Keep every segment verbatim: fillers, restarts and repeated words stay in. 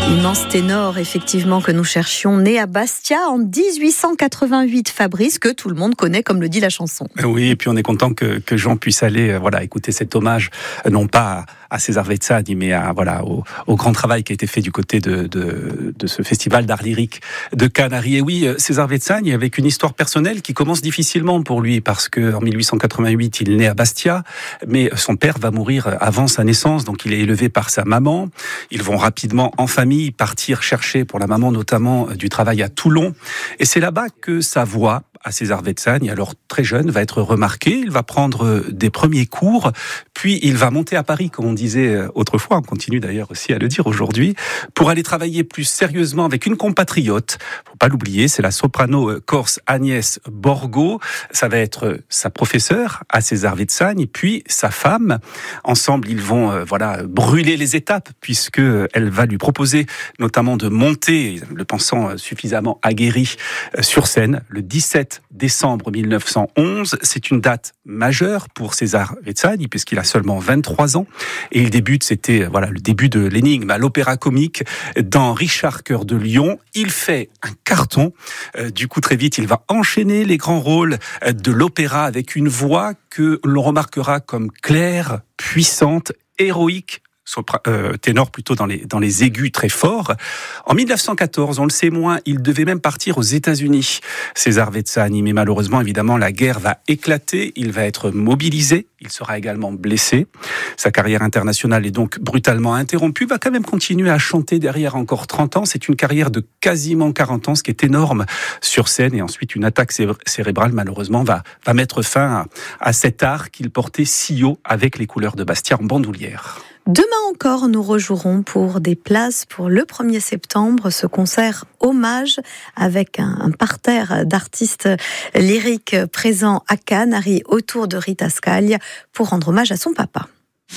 Immense ténor, effectivement, que nous cherchions, né à Bastia en dix-huit cent quatre-vingt-huit, Fabrice, que tout le monde connaît, comme le dit la chanson. Oui, et puis on est content que, que Jean puisse aller voilà, écouter cet hommage, non pas à, à César Vetsani, mais à, voilà, au, au grand travail qui a été fait du côté de, de, de ce festival d'art lyrique de Canaries. Et oui, César Vetsani, avec une histoire personnelle qui commence difficilement pour lui, parce qu'en dix-huit cent quatre-vingt-huit, il naît à Bastia, mais son père va mourir avant sa naissance, donc il est élevé par sa maman. Ils vont rapidement, en famille, partir chercher pour la maman notamment du travail à Toulon. Et c'est là-bas que sa voix à César Vetsani, alors très jeune, va être remarquée. Il va prendre des premiers cours, puis il va monter à Paris, comme on disait autrefois, on continue d'ailleurs aussi à le dire aujourd'hui, pour aller travailler plus sérieusement avec une compatriote. Faut pas l'oublier, c'est la soprano corse Agnès Borgo. Ça va être sa professeure à César Vetsani, puis sa femme. Ensemble, ils vont euh, voilà brûler les étapes, puisque elle va lui proposer notamment de monter, le pensant suffisamment aguerri, sur scène le dix-sept décembre mille neuf cent onze. C'est une date majeure pour César Vetsani, puisqu'il a seulement vingt-trois ans. Et il débute, c'était voilà le début de l'énigme à l'Opéra Comique dans Richard Cœur de Lion. Il fait un carton. Euh, du coup, très vite, il va enchaîner les grands rôles de l'opéra avec une voix que l'on remarquera comme claire, puissante, héroïque, Sopra, euh, ténor plutôt dans les, dans les aigus très forts. En mille neuf cent quatorze, on le sait moins, il devait même partir aux États-Unis, César Vetsani, mais malheureusement, évidemment, la guerre va éclater, il va être mobilisé, il sera également blessé. Sa carrière internationale est donc brutalement interrompue, va quand même continuer à chanter derrière encore trente ans. C'est une carrière de quasiment quarante ans, ce qui est énorme sur scène, et ensuite une attaque cérébrale, malheureusement, va, va mettre fin à, à cet art qu'il portait si haut avec les couleurs de Bastia en bandoulière. Demain encore, nous rejouerons pour des places pour le premier septembre, ce concert hommage avec un, un parterre d'artistes lyriques présents à Canaries autour de Rita Scaglia pour rendre hommage à son papa.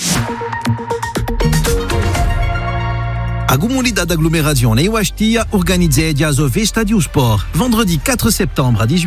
A comunidade d'agglomération Neuaștia organizează o festa du sport. Vendredi quatre septembre à dix-huit